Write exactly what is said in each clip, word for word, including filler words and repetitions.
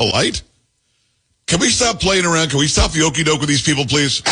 polite? Can we stop playing around? Can we stop the okie doke with these people, please?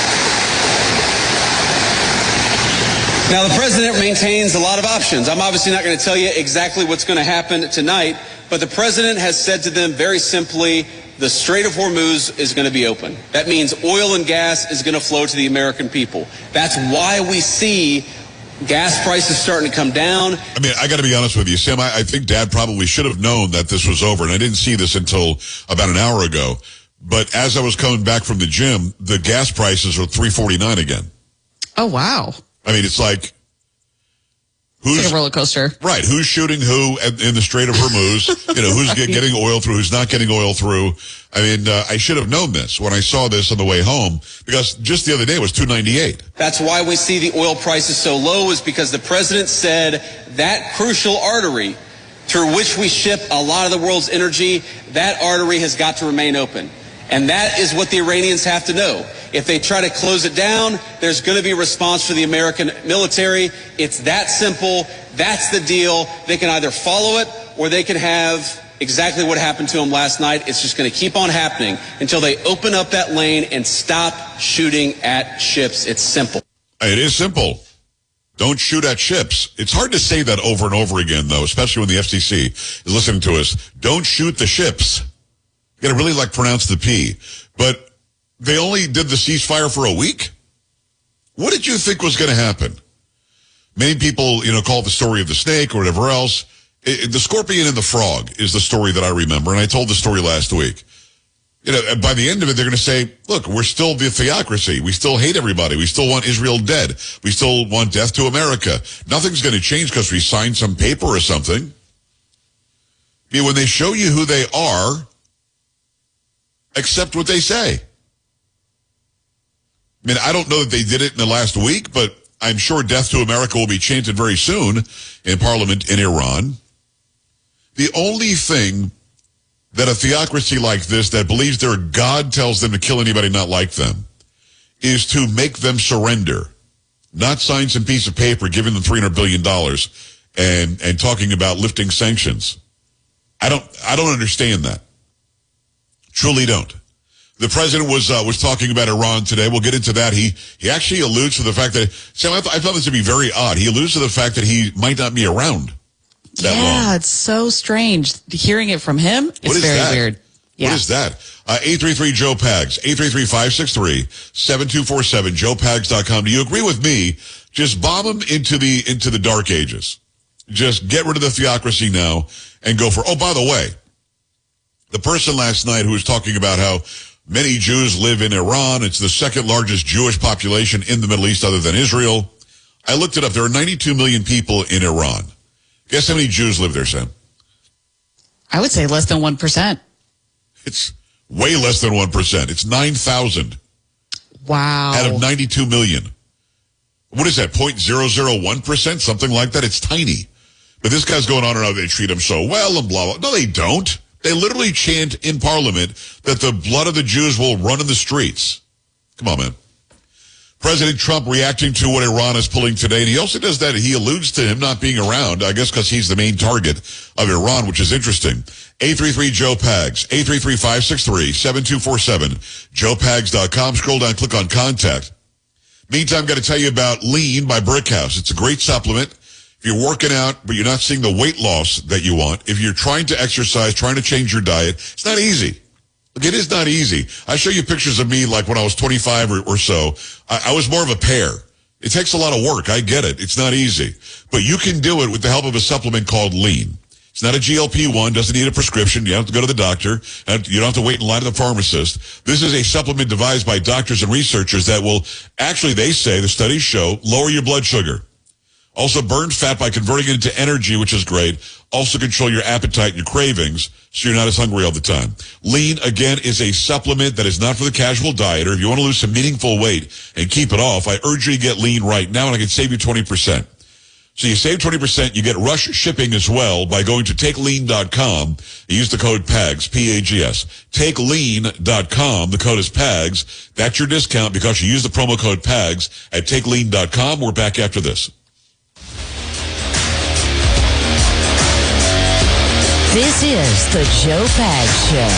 Now, the president maintains a lot of options. I'm obviously not going to tell you exactly what's going to happen tonight, but the president has said to them very simply, the Strait of Hormuz is going to be open. That means oil and gas is going to flow to the American people. That's why we see gas prices starting to come down. I mean, I got to be honest with you, Sam. I, I think Dad probably should have known that this was over, and I didn't see this until about an hour ago. But as I was coming back from the gym, the gas prices are three forty-nine again. Oh, wow. I mean, it's like, who's it's like a roller coaster, right? Who's shooting who in the Strait of Hormuz? You know, who's getting oil through? Who's not getting oil through? I mean, uh, I should have known this when I saw this on the way home, because just the other day it was two ninety-eight. That's why we see the oil prices so low, is because the president said that crucial artery through which we ship a lot of the world's energy, that artery has got to remain open. And that is what the Iranians have to know. If they try to close it down, there's going to be a response for the American military. It's that simple. That's the deal. They can either follow it or they can have exactly what happened to them last night. It's just going to keep on happening until they open up that lane and stop shooting at ships. It's simple. It is simple. Don't shoot at ships. It's hard to say that over and over again, though, especially when the F C C is listening to us. Don't shoot the ships. You got to really, like, pronounce the P. But they only did the ceasefire for a week? What did you think was going to happen? Many people, you know, call it the story of the snake or whatever else. It, the scorpion and the frog is the story that I remember, and I told the story last week. You know, by the end of it, they're going to say, look, we're still the theocracy. We still hate everybody. We still want Israel dead. We still want death to America. Nothing's going to change because we signed some paper or something. I mean, when they show you who they are, accept what they say. I mean, I don't know that they did it in the last week, but I'm sure death to America will be chanted very soon in Parliament in Iran. The only thing that a theocracy like this that believes their God tells them to kill anybody not like them is to make them surrender, not sign some piece of paper giving them three hundred billion dollars and, and talking about lifting sanctions. I don't, I don't understand that. Truly don't. The president was uh, was talking about Iran today. We'll get into that. He he actually alludes to the fact that, Sam, I, th- I thought this would be very odd. He alludes to the fact that he might not be around that yeah, long. It's so strange. Hearing it from him, it's what is very that? weird. Yeah. What is that? Uh, eight three three Joe Pags, eight three three, five six three, seven two four seven, joe pags dot com. Do you agree with me? Just bomb them into the into the dark ages. Just get rid of the theocracy now and go for, oh, by the way, the person last night who was talking about how many Jews live in Iran, it's the second largest Jewish population in the Middle East other than Israel. I looked it up. There are ninety-two million people in Iran. Guess how many Jews live there, Sam? I would say less than one percent. It's way less than one percent. It's nine thousand. Wow. Out of ninety-two million. What is that, zero point zero zero one percent? Something like that? It's tiny. But this guy's going on and on, they treat him so well and blah, blah. No, they don't. They literally chant in Parliament that the blood of the Jews will run in the streets. Come on, man. President Trump reacting to what Iran is pulling today, and he also does that. He alludes to him not being around, I guess because he's the main target of Iran, which is interesting. eight three three Joe Pags, eight three three, five six three, seven two four seven, joe pags dot com. Scroll down, click on Contact. Meantime, got to tell you about Lean by Brickhouse. It's a great supplement. If you're working out, but you're not seeing the weight loss that you want, if you're trying to exercise, trying to change your diet, it's not easy. Look, it is not easy. I show you pictures of me like when I was twenty-five or, or so. I, I was more of a pear. It takes a lot of work. I get it. It's not easy. But you can do it with the help of a supplement called Lean. It's not a G L P one, doesn't need a prescription. You don't have to go to the doctor. You don't have to wait in line at the pharmacist. This is a supplement devised by doctors and researchers that will, actually, they say, the studies show, lower your blood sugar. Also burn fat by converting it into energy, which is great. Also control your appetite and your cravings so you're not as hungry all the time. Lean, again, is a supplement that is not for the casual dieter. If you want to lose some meaningful weight and keep it off, I urge you to get Lean right now, and I can save you twenty percent. So you save twenty percent, you get rush shipping as well by going to take lean dot com and use the code PAGS, P A G S. take lean dot com, the code is PAGS. That's your discount because you use the promo code PAGS at take lean dot com. We're back after this. This is the Joe Pags Show.